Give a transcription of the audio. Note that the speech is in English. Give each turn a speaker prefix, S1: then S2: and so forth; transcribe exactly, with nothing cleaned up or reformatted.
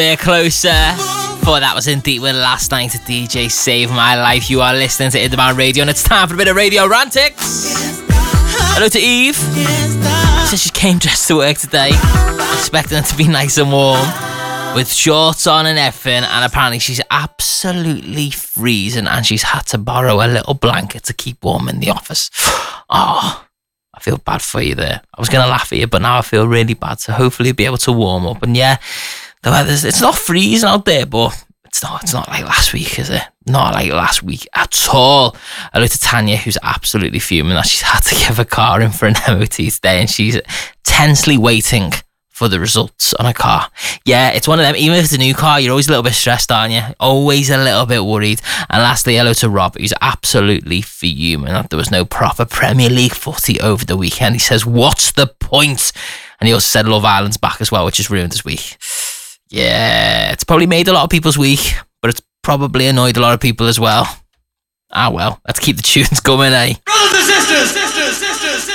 S1: We're closer. Before that was Indeed with Last Night at D J Save My Life. You are listening to In Demand Radio, and it's time for a bit of Radio Rantics. Hello to Eve. She she came dressed to work today, expecting it to be nice and warm, with shorts on and everything, and apparently she's absolutely freezing, and she's had to borrow a little blanket to keep warm in the office. Oh, I feel bad for you there. I was going to laugh at you, but now I feel really bad, so hopefully you'll be able to warm up. And yeah, the weather's, it's not freezing out there, but it's not it's not like last week, is it? Not like last week at all. Hello to Tanya, who's absolutely fuming that she's had to give her car in for an M O T today, and she's tensely waiting for the results on a car. Yeah, it's one of them. Even if it's a new car, you're always a little bit stressed, aren't you? Always a little bit worried. And lastly, hello to Rob, who's absolutely fuming that there was no proper Premier League footy over the weekend. He says, what's the point? And he also said Love Island's back as well, which has ruined his week. Yeah, it's probably made a lot of people's week, but it's probably annoyed a lot of people as well. Ah well, let's keep the tunes coming, eh?
S2: Brothers and sisters,